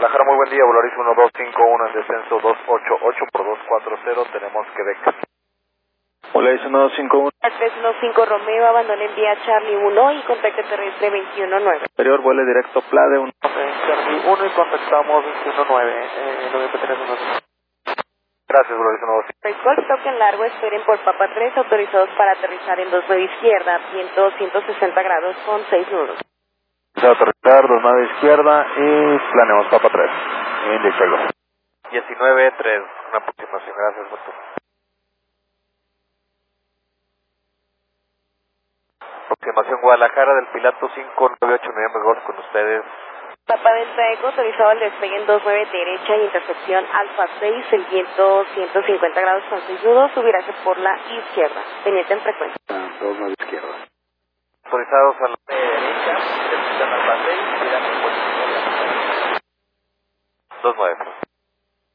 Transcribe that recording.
Guadalajara, muy buen día, Volaris 1251 en descenso 288 por 240, tenemos Quebec. Volaris 1251. 315 Romeo, abandona en vía Charlie 1 y contacto terrestre 219. Superior, vuele directo Plade 1. Charlie 1 y contactamos 219, Gracias, Volaris 1251. Call, toque en largo, esperen por Papa 3, autorizados para aterrizar en 29 izquierda, viento 160 grados con 6 nudos. Aterrizar 29 izquierda y planeamos Papa 3. Indicado. 19-3, una aproximación, gracias, doctor. Aproximación Guadalajara del Pilato 598 Golf con ustedes. Papa Delta Eco, autorizado al despegue en 29 derecha y intersección Alfa 6, el viento 150 grados con 6 nudos, subirase por la izquierda, teniente en frecuencia. 29 izquierda. Autorizados a la derecha, intersección Alfa 6, 29.